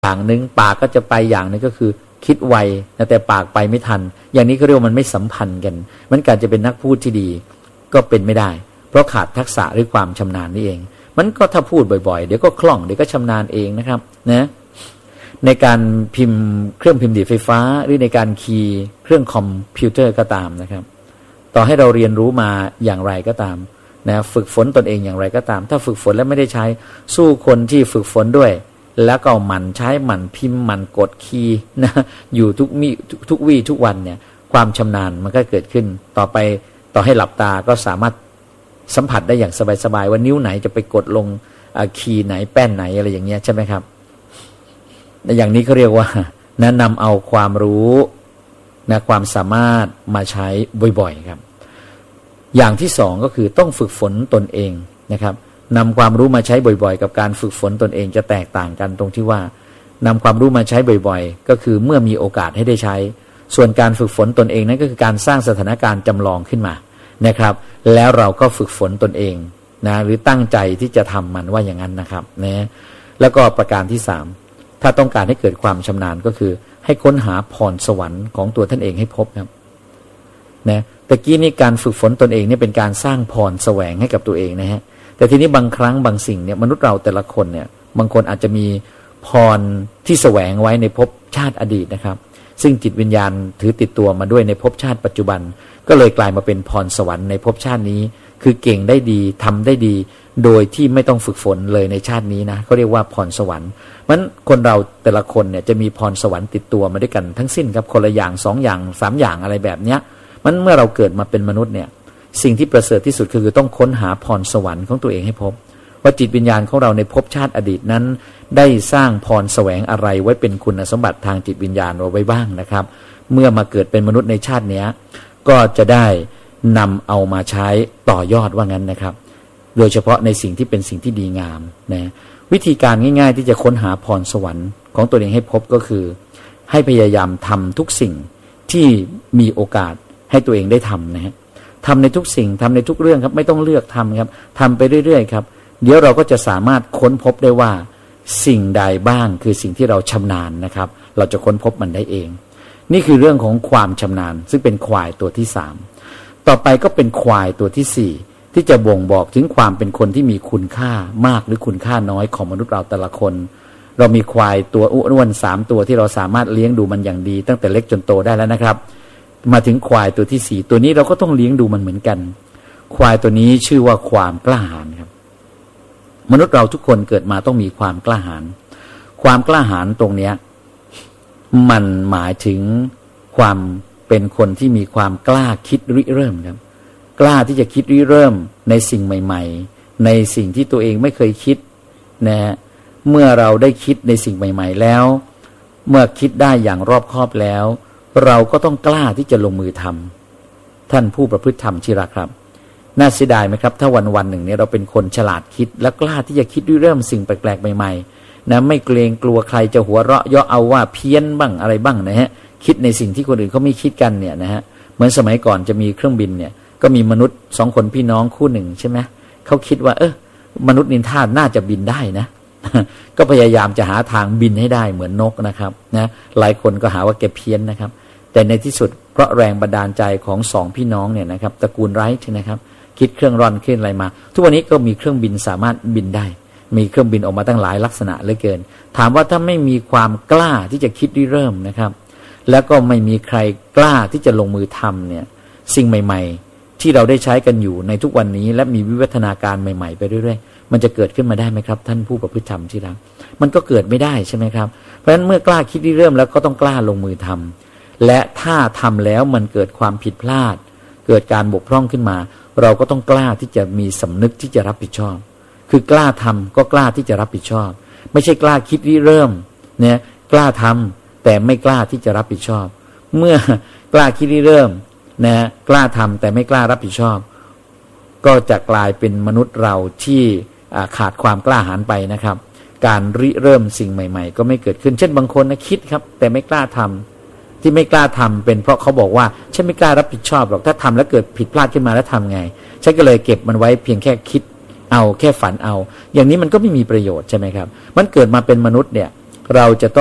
อย่างนึงปากก็จะไปอย่างนึงก็คือคิดไวแต่ปากไปไม่ทันอย่างนี้ก็เรียกว่ามันไม่สัมพันธ์กันมันการจะเป็นนักพูดที่ดีก็เป็นไม่ได้เพราะขาดทักษะหรือความชำนาญนี่เองมันก็ถ้าพูดบ่อยๆเดี๋ยวก็คล่องเดี๋ยวก็ชำนาญเองนะครับนะในการพิมพ์เครื่องพิมพ์ดีดไฟฟ้าหรือในการคีย์เครื่องคอมพิวเตอร์ก็ตามนะครับต่อให้เราเรียนรู้มาอย่างไรก็ตามนะฝึกฝนตนเองอย่างไรก็ตามถ้าฝึกฝนแล้วไม่ได้ใช้สู้คนที่ฝึกฝนด้วยแล้วก็หมั่นใช้หมั่นพิมพ์หมั่นกดคีย์นะอยู่ทุกวี่ทุกวันเนี่ยความชำนาญมันก็เกิดขึ้นต่อไปต่อให้หลับตาก็สามารถสัมผัสได้อย่างสบายๆว่านิ้วไหนจะไปกดลงคีย์ไหนแป้นไหนอะไรอย่างเงี้ยใช่ไหมครับอย่างนี้เขาเรียกว่านะนำเอาความรู้นะความสามารถมาใช้บ่อยๆครับอย่างที่สองก็คือต้องฝึกฝนตนเองนะครับนำความรู้มาใช้บ่อยๆกับการฝึกฝนตนเองจะแตกต่างกันตรงที่ว่านำความรู้มาใช้บ่อยๆก็คือเมื่อมีโอกาสให้ได้ใช้ส่วนการฝึกฝนตนเองนั้นก็คือการสร้างสถานการณ์จำลองขึ้นมานะครับแล้วเราก็ฝึกฝนตนเองนะหรือตั้งใจที่จะทำมันว่าอย่างนั้นนะครับนะแล้วก็ประการที่สามถ้าต้องการให้เกิดความชำนาญก็คือให้ค้นหาพรสวรรค์ของตัวท่านเองให้พบครับนะตะกี้นี่การฝึกฝนตนเองเนี่ยเป็นการสร้างพรแสวงให้กับตัวเองนะฮะแต่ทีนี้บางครั้งบางสิ่งเนี่ยมนุษย์เราแต่ละคนเนี่ยบางคนอาจจะมีพรที่แสวงไว้ในภพชาติอดีตนะครับซึ่งจิตวิญญาณถือติดตัวมาด้วยในภพชาติปัจจุบันก็เลยกลายมาเป็นพรสวรรค์ในภพชาตินี้คือเก่งได้ดีทำได้ดีโดยที่ไม่ต้องฝึกฝนเลยในชาตินี้นะเขาเรียกว่าพรสวรรค์มันคนเราแต่ละคนเนี่ยจะมีพรสวรรค์ติดตัวมาด้วยกันทั้งสิ้นครับคนละอย่างสองอย่างสามอย่างอะไรแบบเนี้ยมันเมื่อเราเกิดมาเป็นมนุษย์เนี่ยสิ่งที่ประเสริฐที่สุดคือต้องค้นหาพรสวรรค์ของตัวเองให้พบว่าจิตวิญญาณของเราในภพชาติอดีตนั้นได้สร้างพรแสวงอะไรไว้เป็นคุณสมบัติทางจิตวิญญาณไว้บ้างนะครับเมื่อมาเกิดเป็นมนุษย์ในชาตินี้ก็จะได้นำเอามาใช้ต่อยอดว่างั้นนะครับโดยเฉพาะในสิ่งที่เป็นสิ่งที่ดีงามนะวิธีการง่ายๆที่จะค้นหาพรสวรรค์ของตัวเองให้พบก็คือให้พยายามทำทุกสิ่งที่มีโอกาสให้ตัวเองได้ทำนะฮะทำในทุกสิ่งทำในทุกเรื่องครับไม่ต้องเลือกทำครับทำไปเรื่อยๆครับเดี๋ยวเราก็จะสามารถค้นพบได้ว่าสิ่งใดบ้างคือสิ่งที่เราชำนาญนะครับเราจะค้นพบมันได้เองนี่คือเรื่องของความชำนาญซึ่งเป็นควายตัวที่สามต่อไปก็เป็นควายตัวที่สี่ที่จะบ่งบอกถึงความเป็นคนที่มีคุณค่ามากหรือคุณค่าน้อยของมนุษย์เราแต่ละคนเรามีควายตัวอ้วนๆ3ตัวที่เราสามารถเลี้ยงดูมันอย่างดีตั้งแต่เล็กจนโตได้แล้วนะครับมาถึงควายตัวที่4ตัวนี้เราก็ต้องเลี้ยงดูมันเหมือนกันควายตัวนี้ชื่อว่าความกล้าหาญครับมนุษย์เราทุกคนเกิดมาต้องมีความกล้าหาญความกล้าหาญตรงเนี้ยมันหมายถึงความเป็นคนที่มีความกล้าคิดริเริ่มครับกล้าที่จะคิดริเริ่มในสิ่งใหม่ๆในสิ่งที่ตัวเองไม่เคยคิดนะเมื่อเราได้คิดในสิ่งใหม่ๆแล้วเมื่อคิดได้อย่างรอบคอบแล้วเราก็ต้องกล้าที่จะลงมือทำท่านผู้ประพฤติธรรมที่รักครับน่าเสียดายไหมครับถ้าวันหนึ่งเนี่ยเราเป็นคนฉลาดคิดและกล้าที่จะคิดริเริ่มสิ่งแปลกๆใหม่ๆนะไม่เกรงกลัวใครจะหัวเราะเยาะเอาว่าเพี้ยนบ้างอะไรบ้างนะฮะคิดในสิ่งที่คนอื่นเขาไม่คิดกันเนี่ยนะฮะเหมือนสมัยก่อนจะมีเครื่องบินเนี่ยก็มีมนุษย์2คนพี่น้องคู่หนึ่งใช่ไหมเขาคิดว่ามนุษย์นินทาน่าจะบินได้นะ ก็พยายามจะหาทางบินให้ได้เหมือนนกนะครับนะหลายคนก็หาว่าแกเพี้ยนนะครับแต่ในที่สุดเพราะแรงบันดาลใจของ2พี่น้องเนี่ยนะครับตระกูลไรท์นะครับคิดเครื่องร่อนขึ้นอะไรมาทุกวันนี้ก็มีเครื่องบินสามารถบินได้มีเครื่องบินออกมาตั้งหลายลักษณะเหลือเกินถามว่าถ้าไม่มีความกล้าที่จะคิดริเริ่มนะครับแล้วก็ไม่มีใครกล้าที่จะลงมือทำเนี่ยสิ่งใหม่ๆที่เราได้ใช้กันอยู่ในทุกวันนี้และมีวิวัฒนาการใหม่ๆไปเรื่อยๆมันจะเกิดขึ้นมาได้ไหมครับท่านผู้ประพฤติธรรมที่รักมันก็เกิดไม่ได้ใช่ไหมครับเพราะฉะนั้นเมื่อกล้าคิดริเริ่มแล้วก็ต้องกล้าลงมือทำและถ้าทำแล้วมันเกิดความผิดพลาดเกิดการบกพร่องขึ้นมาเราก็ต้องกล้าที่จะมีสำนึกที่จะรับผิดชอบคือกล้าทำก็กล้าที่จะรับผิดชอบไม่ใช่กล้าคิดริเริ่มเนี่ยกล้าทำแต่ไม่กล้าที่จะรับผิดชอบเมื่อกล้าคิดริเริ่มนะกล้าทำแต่ไม่กล้ารับผิดชอบก็จะกลายเป็นมนุษย์เราที่ขาดความกล้าหาญไปนะครับการริเริ่มสิ่งใหม่ๆก็ไม่เกิดขึ้นเช่นบางคนนะคิดครับแต่ไม่กล้าทำที่ไม่กล้าทำเป็นเพราะเขาบอกว่าฉันไม่กล้ารับผิดชอบหรอกถ้าทำแล้วเกิดผิดพลาดขึ้นมาแล้วทำไงฉันก็เลยเก็บมันไว้เพียงแค่คิดเอาแค่ฝันเอาอย่างนี้มันก็ไม่มีประโยชน์ใช่ไหมครับมันเกิดมาเป็นมนุษย์เนี่ยเราจะต้อง